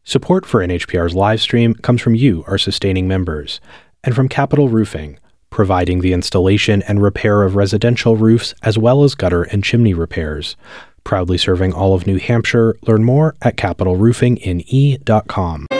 Support for NHPR's live stream comes from you, our sustaining members, and from Capital Roofing, providing the installation and repair of residential roofs as well as gutter and chimney repairs. Proudly serving all of New Hampshire. Learn more at capitalroofingine.com.